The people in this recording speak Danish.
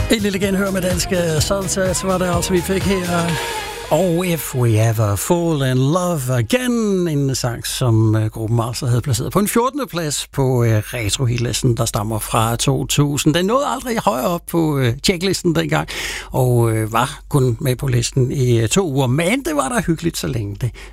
Et lille genhør med danske Sunsets var det altså, vi fik her. Og If We Ever Fall in Love Again, en sang, som gruppen altså havde placeret på en 14. plads på retro-hitlisten, der stammer fra 2000. Den nåede aldrig højere op på checklisten dengang, og var kun med på listen i 2 uger. Men det var da hyggeligt, så længe det